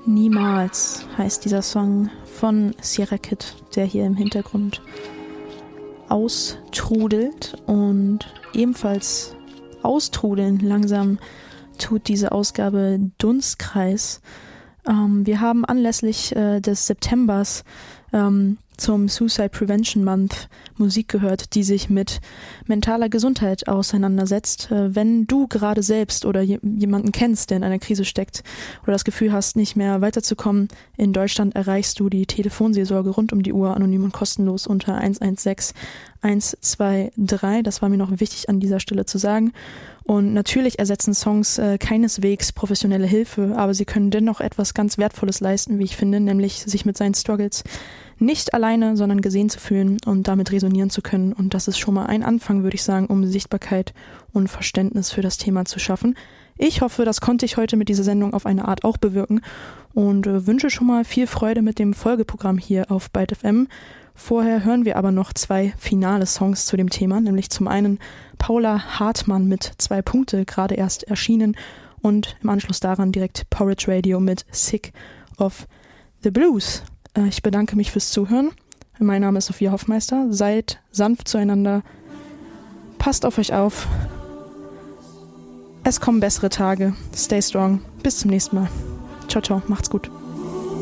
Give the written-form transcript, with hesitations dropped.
Niemals heißt dieser Song von Sierra Kid, der hier im Hintergrund austrudelt, und ebenfalls austrudeln langsam tut diese Ausgabe Dunstkreis. Wir haben anlässlich des Septembers zum Suicide Prevention Month Musik gehört, die sich mit mentaler Gesundheit auseinandersetzt. Wenn du gerade selbst oder jemanden kennst, der in einer Krise steckt oder das Gefühl hast, nicht mehr weiterzukommen, in Deutschland erreichst du die Telefonseelsorge rund um die Uhr, anonym und kostenlos unter 116 123. Das war mir noch wichtig an dieser Stelle zu sagen. Und natürlich ersetzen Songs keineswegs professionelle Hilfe, aber sie können dennoch etwas ganz Wertvolles leisten, wie ich finde, nämlich sich mit seinen Struggles nicht alleine, sondern gesehen zu fühlen und damit resonieren zu können. Und das ist schon mal ein Anfang, würde ich sagen, um Sichtbarkeit und Verständnis für das Thema zu schaffen. Ich hoffe, das konnte ich heute mit dieser Sendung auf eine Art auch bewirken und wünsche schon mal viel Freude mit dem Folgeprogramm hier auf Byte FM. Vorher hören wir aber noch 2 finale Songs zu dem Thema, nämlich zum einen Paula Hartmann mit 2 Punkte, gerade erst erschienen, und im Anschluss daran direkt Porridge Radio mit Sick of the Blues. Ich bedanke mich fürs Zuhören. Mein Name ist Sophia Hoffmeister. Seid sanft zueinander. Passt auf euch auf. Es kommen bessere Tage. Stay strong. Bis zum nächsten Mal. Ciao, ciao. Macht's gut.